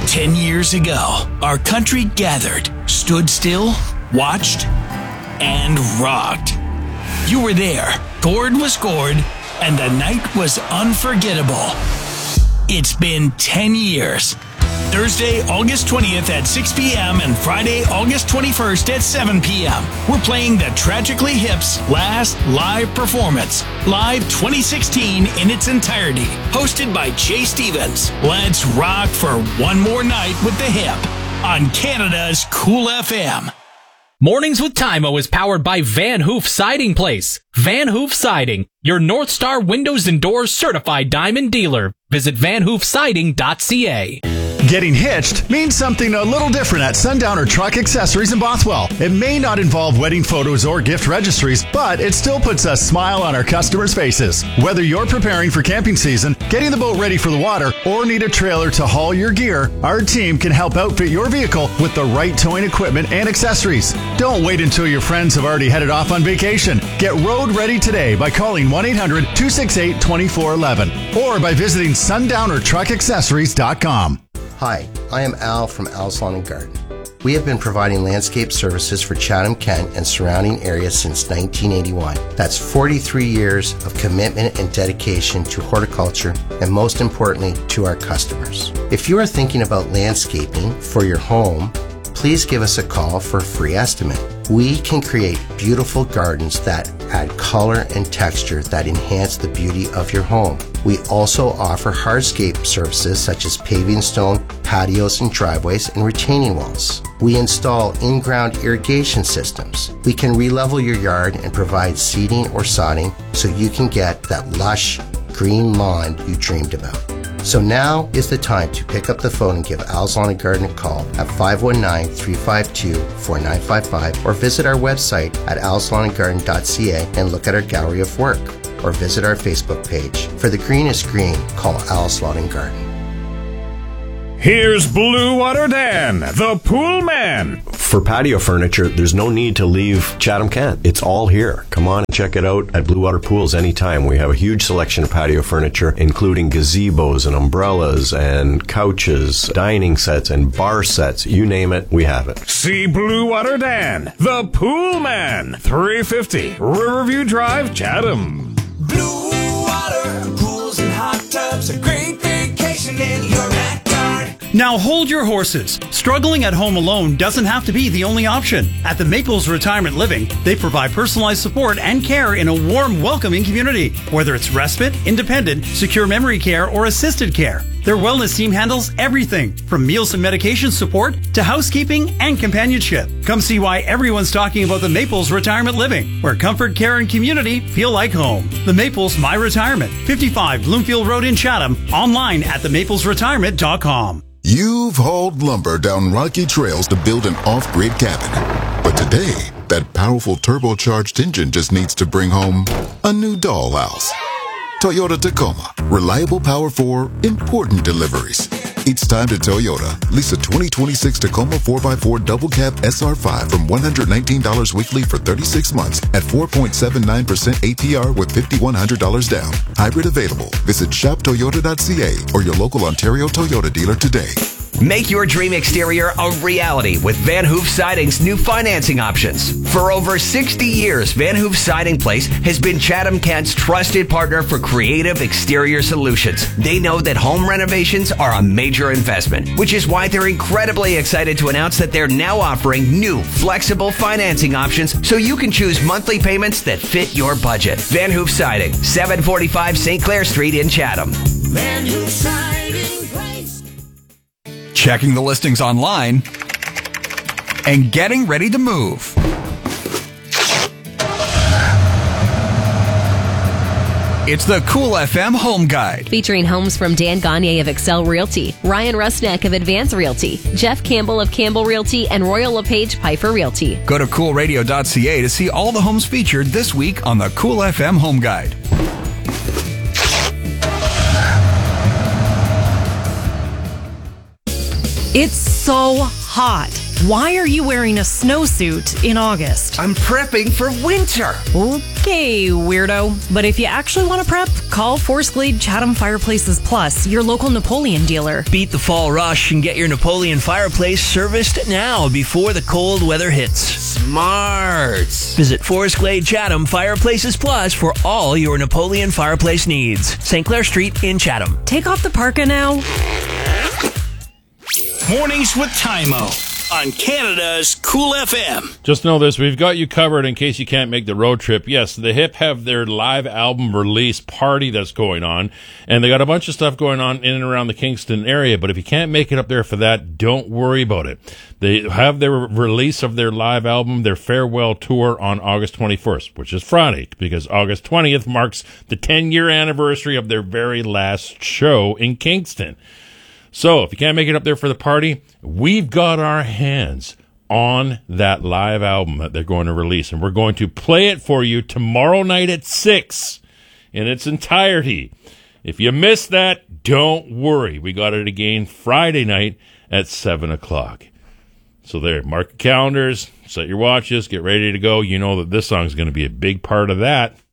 10 years ago, our country gathered, stood still, watched, and rocked. You were there. Gord was Gord, and the night was unforgettable. It's been 10 years. Thursday, August 20th at 6 p.m. and Friday, August 21st at 7 p.m. We're playing the Tragically Hip's last live performance, Live 2016 in its entirety, hosted by Jay Stevens. Let's rock for one more night with the Hip on Canada's Cool FM. Mornings with Tymo is powered by Van Hoof Siding Place. Van Hoof Siding, your North Star Windows and Doors certified diamond dealer. Visit vanhoofsiding.ca. Getting hitched means something a little different at Sundowner Truck Accessories in Bothwell. It may not involve wedding photos or gift registries, but it still puts a smile on our customers' faces. Whether you're preparing for camping season, getting the boat ready for the water, or need a trailer to haul your gear, our team can help outfit your vehicle with the right towing equipment and accessories. Don't wait until your friends have already headed off on vacation. Get road ready today by calling 1-800-268-2411 or by visiting sundownertruckaccessories.com. Hi, I am Al from Al's Lawn & Garden. We have been providing landscape services for Chatham-Kent and surrounding areas since 1981. That's 43 years of commitment and dedication to horticulture and, most importantly, to our customers. If you are thinking about landscaping for your home, please give us a call for a free estimate. We can create beautiful gardens that add color and texture that enhance the beauty of your home. We also offer hardscape services such as paving stone, patios and driveways, and retaining walls. We install in-ground irrigation systems. We can re-level your yard and provide seeding or sodding so you can get that lush green lawn you dreamed about. So now is the time to pick up the phone and give Al's Lawn & Garden a call at 519-352-4955 or visit our website at alslawnandgarden.ca and look at our gallery of work, or visit our Facebook page. For the greenest green, call Al's Lawn & Garden. Here's Blue Water Dan, the pool man. For patio furniture, there's no need to leave Chatham-Kent. It's all here. Come on and check it out at Blue Water Pools anytime. We have a huge selection of patio furniture, including gazebos and umbrellas and couches, dining sets and bar sets. You name it, we have it. See Blue Water Dan, the pool man, 350 Riverview Drive, Chatham. Blue Water Pools and hot tubs, a great vacation in your backyard. Now hold your horses. Struggling at home alone doesn't have to be the only option. At the Maples Retirement Living, they provide personalized support and care in a warm, welcoming community. Whether it's respite, independent, secure memory care, or assisted care, their wellness team handles everything from meals and medication support to housekeeping and companionship. Come see why everyone's talking about the Maples Retirement Living, where comfort, care, and community feel like home. The Maples My Retirement, 55 Bloomfield Road in Chatham, online at themaplesretirement.com. You've hauled lumber down rocky trails to build an off-grid cabin. But today, that powerful turbocharged engine just needs to bring home a new dollhouse. Toyota Tacoma. Reliable power for important deliveries. It's time to Toyota. Lease a 2026 Tacoma 4x4 double cab SR5 from $119 weekly for 36 months at 4.79% APR with $5,100 down. Hybrid available. Visit shoptoyota.ca or your local Ontario Toyota dealer today. Make your dream exterior a reality with Van Hoof Siding's new financing options. For over 60 years, Van Hoof Siding Place has been Chatham-Kent's trusted partner for creative exterior solutions. They know that home renovations are a major investment, which is why they're incredibly excited to announce that they're now offering new, flexible financing options so you can choose monthly payments that fit your budget. Van Hoof Siding, 745 St. Clair Street in Chatham. Van Hoof Siding Place. Checking the listings online, and getting ready to move. It's the Cool FM Home Guide. Featuring homes from Dan Gagne of Excel Realty, Ryan Rusnak of Advance Realty, Jeff Campbell of Campbell Realty, and Royal LePage Piper Realty. Go to coolradio.ca to see all the homes featured this week on the Cool FM Home Guide. It's so hot. Why are you wearing a snowsuit in August? I'm prepping for winter. Okay, weirdo. But if you actually want to prep, call Forest Glade Chatham Fireplaces Plus, your local Napoleon dealer. Beat the fall rush and get your Napoleon fireplace serviced now before the cold weather hits. Smarts. Visit Forest Glade Chatham Fireplaces Plus for all your Napoleon fireplace needs. St. Clair Street in Chatham. Take off the parka now. Mornings with Tymo on Canada's Cool FM. Just know this, we've got you covered in case you can't make the road trip. Yes, the Hip have their live album release party that's going on, and they got a bunch of stuff going on in and around the Kingston area, but if you can't make it up there for that, don't worry about it. They have their release of their live album, their farewell tour, on August 21st, which is Friday, because August 20th marks the 10-year anniversary of their very last show in Kingston. So, if you can't make it up there for the party, we've got our hands on that live album that they're going to release, and we're going to play it for you tomorrow night at 6 in its entirety. If you missed that, don't worry. We got it again Friday night at 7 o'clock. So there, mark your calendars, set your watches, get ready to go. You know that this song's going to be a big part of that.